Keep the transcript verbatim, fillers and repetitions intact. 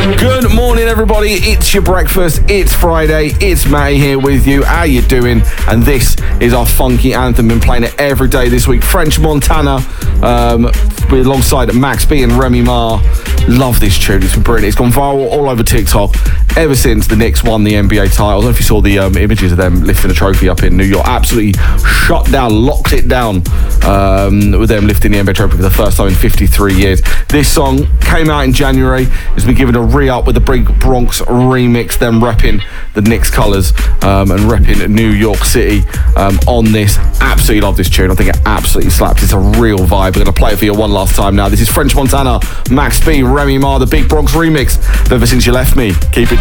Good morning, everybody. It's your breakfast. It's Friday. It's Matty here with you. How you doing? And this is our funky anthem. Been playing it every day this week. French Montana, um, alongside Max B and Remy Ma. Love this tune. It's been brilliant. It's gone viral all over TikTok ever since the Knicks won the N B A title. I don't know if you saw the um, images of them lifting a trophy up in New York. Absolutely shut down, locked it down um, with them lifting the N B A trophy for the first time in fifty-three years. This song came out in January. It's been given a re-up with the Big Bronx remix, them repping the Knicks colours um, and repping New York City um, on this. Absolutely love this tune. I think it absolutely slaps. It's a real vibe. We're going to play it for you one last time now. This is French Montana, Max B, Remy Ma, the Big Bronx remix. Ever Since You Left Me. Keep it